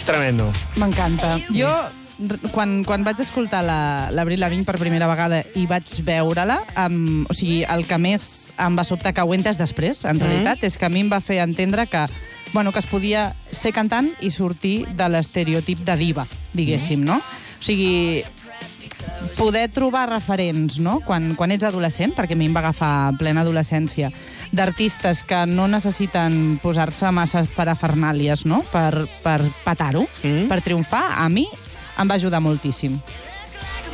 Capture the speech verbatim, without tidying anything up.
Tremendo. M'encanta. Jo, quan, quan vaig escoltar l'Avril Lavigne per primera vegada i vaig veure-la, um, o sigui, el que més em va sobtar, que ho he entès després, en realitat, és que a mi em va fer entendre que bueno, que es podia ser cantant i sortir de l'estereotip de diva, diguéssim, no? O sigui, poder trobar referents, no?, quan, quan ets adolescent, perquè a mi em va agafar plena adolescència, d'artistes que no necessiten posar-se massa parafernàlies, no?, per, per petar-ho, mm. per triomfar, a mi em va ajudar moltíssim.